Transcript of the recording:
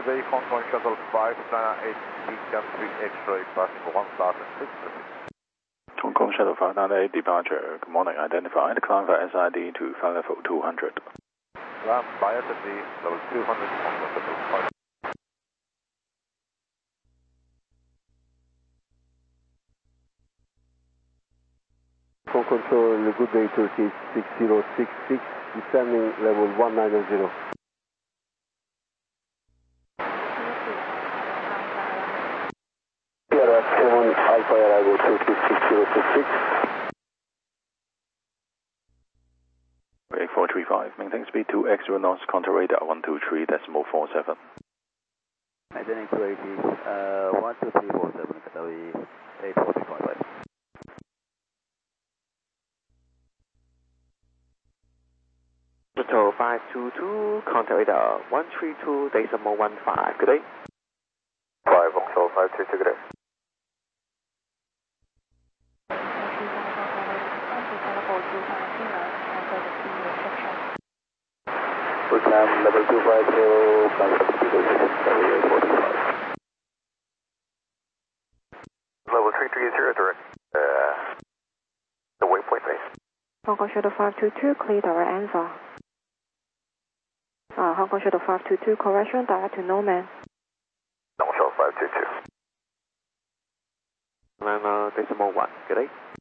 good day, Hong Kong Shuttle 5, China 8, beacon 3 X-ray, passing 1006. Hong Kong Shuttle 5, China 8, departure. Good morning, identified. Climb for SID to flight level 200. Climb by SID, level 200, Hong Kong Shuttle 5. Hong Kong Control, good day, Turkey 6066, descending level 1900. PRF 7 Alpha arrival Turkey 6066. 8435, maintain speed 2x knots, contour radar 123.47. Maintaining 280, 12347, Qatawi 8435. Total 522, contact radar 132.15. Good day. 5 Vauxhall 522, good day. We climb level 250, contact speed 845. Level 3300, direct. The waypoint base. Hong Kong Shuttle 522, clear direct answer. Hong Kong Shuttle 522, correction, direct to Nomad. Vauxhall 522. 9.1, good day.